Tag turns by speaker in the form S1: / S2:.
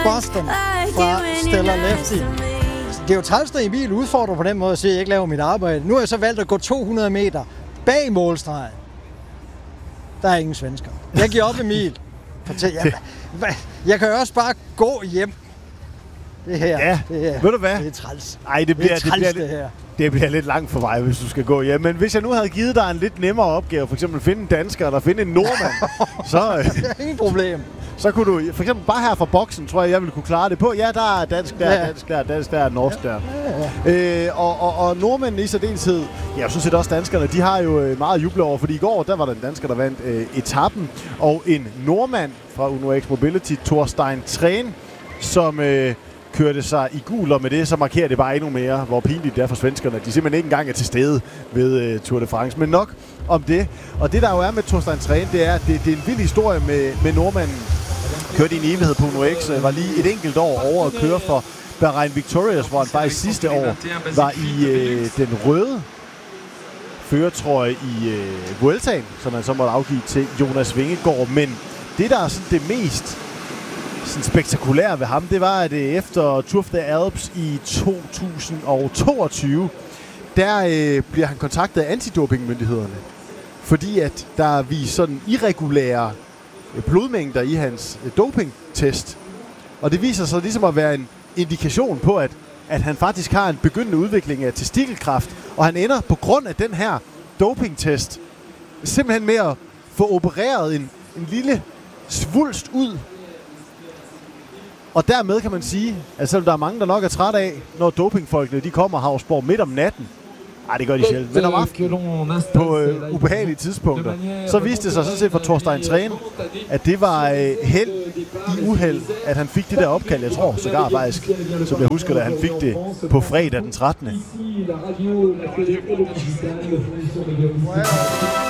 S1: Boston fra Stellar Lefty. Det er jo træls, når Emil udfordrer på den måde at sige, at jeg ikke laver mit arbejde. Nu har jeg så valgt at gå 200 meter bag målstregen. Der er ingen svensker. Jeg giver op, Emil. Jeg kan jo også bare gå hjem. Det her.
S2: Ja, ved du hvad?
S1: Det er træls.
S2: Ej, det bliver lidt langt for mig, hvis du skal gå hjem. Men hvis jeg nu havde givet dig en lidt nemmere opgave, for eksempel finde en dansker eller finde en nordmand, så...
S1: Det er ingen problem.
S2: Så kunne du, for eksempel bare her fra boksen, tror jeg ville kunne klare det på. Ja, der er dansk der, dansk der, dansk der, norsk der. Og nordmændene i særdeleshed, ja, så set også danskerne, de har jo meget at juble over, fordi i går, der var der en dansker, der vandt etappen, og en nordmand fra Uno X Mobility, Thorstein Træn, som kørte sig i gul, og med det, så markerer det bare endnu mere, hvor pinligt det er for svenskerne, at de simpelthen ikke engang er til stede ved Tour de France. Men nok om det. Og det, der jo er med Thorstein Træn, det er, at det er en vild historie med nordmanden. Kørte i en evighed på Uno X, var lige et enkelt år over at køre for Bahrain Victorious, hvor han faktisk sidste år var i den røde førertrøje i Vueltaen, som han så måtte afgive til Jonas Vingegaard. Men det, der er sådan det mest sådan spektakulære ved ham, det var, at efter Tour of the Alps i 2022, der bliver han kontaktet af antidopingmyndighederne, fordi at der er vist sådan irregulære blodmængder i hans dopingtest. Og det viser sig ligesom at være en indikation på, at han faktisk har en begyndende udvikling af testikelkræft, og han ender på grund af den her dopingtest simpelthen med at få opereret en lille svulst ud. Og dermed kan man sige, at selvom der er mange, der nok er træt af, når dopingfolkene de kommer og Havsborg midt om natten, det gør de sjældent, men om aftenen på ubehagelige tidspunkter, så viste det sig sådan set for Thorstein Træn, at det var held i uheld, at han fik det der opkald. Jeg tror sågar faktisk, som jeg husker det, at han fik det på fredag den 13.